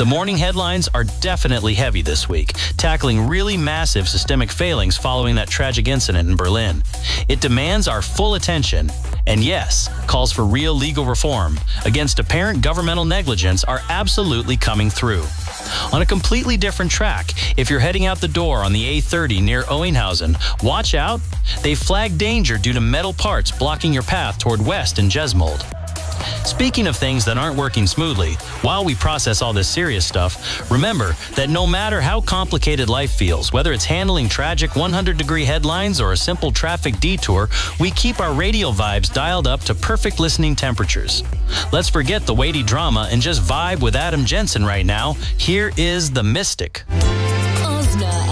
The morning headlines are definitely heavy this week, tackling really massive systemic failings following that tragic incident in Berlin. It demands our full attention, and yes, calls for real legal reform against apparent governmental negligence are absolutely coming through. On a completely different track, if you're heading out the door on the A30 near Oenhausen, watch out. They flagged danger due to metal parts blocking your path toward West and Jesmold. Speaking of things that aren't working smoothly, while we process all this serious stuff, remember that no matter how complicated life feels, whether it's handling tragic 100-degree headlines or a simple traffic detour, we keep our radio vibes dialed up to perfect listening temperatures. Let's forget the weighty drama and just vibe with Adam Jensen right now. Here is The Mystic. Ozna.